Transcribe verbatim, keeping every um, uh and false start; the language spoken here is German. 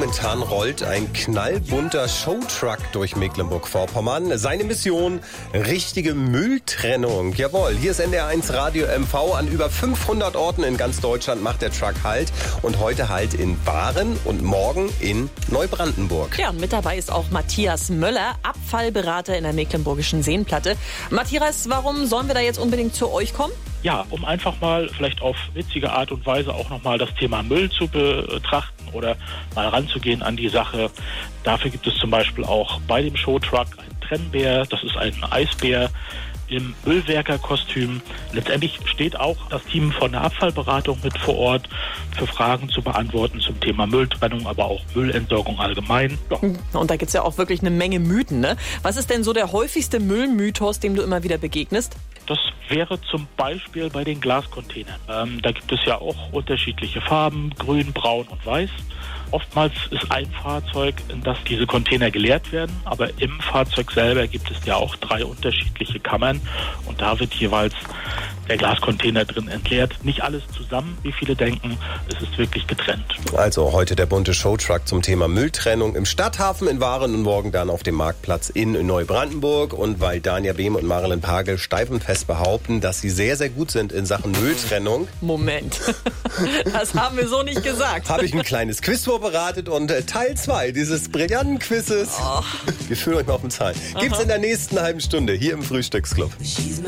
momentan rollt ein knallbunter Showtruck durch Mecklenburg-Vorpommern. Seine Mission, richtige Mülltrennung. Jawohl, hier ist N D R eins Radio M V. An über fünfhundert Orten in ganz Deutschland macht der Truck Halt. Und heute halt in Bahren und morgen in Neubrandenburg. Ja, und mit dabei ist auch Matthias Möller, Abfallberater in der Mecklenburgischen Seenplatte. Matthias, warum sollen wir da jetzt unbedingt zu euch kommen? Ja, um einfach mal vielleicht auf witzige Art und Weise auch nochmal das Thema Müll zu betrachten oder mal ranzugehen an die Sache. Dafür gibt es zum Beispiel auch bei dem Showtruck einen Trennbär, das ist ein Eisbär im Müllwerkerkostüm. Letztendlich steht auch das Team von der Abfallberatung mit vor Ort für Fragen zu beantworten zum Thema Mülltrennung, aber auch Müllentsorgung allgemein. Ja. Und da gibt es ja auch wirklich eine Menge Mythen, ne? Was ist denn so der häufigste Müllmythos, dem du immer wieder begegnest? Das wäre zum Beispiel bei den Glascontainern. Ähm, da gibt es ja auch unterschiedliche Farben, grün, braun und weiß. Oftmals ist ein Fahrzeug, in das diese Container geleert werden, aber im Fahrzeug selber gibt es ja auch drei unterschiedliche Kammern und da wird jeweils der Glascontainer drin entleert. Nicht alles zusammen, wie viele denken, es ist wirklich getrennt. Also heute der bunte Showtruck zum Thema Mülltrennung im Stadthafen in Waren und morgen dann auf dem Marktplatz in Neubrandenburg. Und weil Dania Behm und Marilyn Pagel steif und fest behaupten, dass sie sehr, sehr gut sind in Sachen Mülltrennung. Moment, das haben wir so nicht gesagt. Habe ich ein kleines Quiz vorbereitet und Teil zwei dieses brillanten Quizzes. Oh. Wir führen euch mal auf den Zahn. Gibt's in der nächsten halben Stunde hier im Frühstücksclub.